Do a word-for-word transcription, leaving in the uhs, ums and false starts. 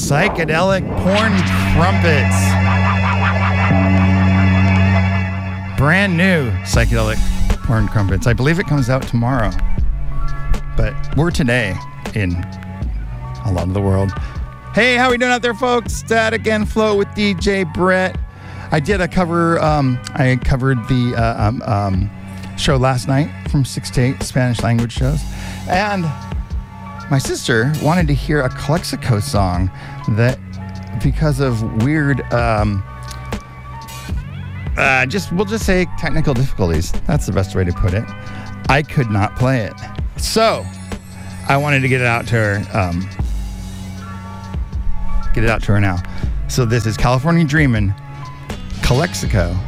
Psychedelic Porn Crumpets. Brand new Psychedelic Porn Crumpets. I believe it comes out tomorrow. But we're today in a lot of the world. Hey, how we doing out there, folks? Static and Flow with D J Brett. I did a cover, um, I covered the uh, um, um, show last night from six to eight Spanish language shows. And my sister wanted to hear a Calexico song that, because of weird, um, uh, just we'll just say technical difficulties. That's the best way to put it. I could not play it. So I wanted to get it out to her. Um, get it out to her now. So this is California Dreamin', Calexico.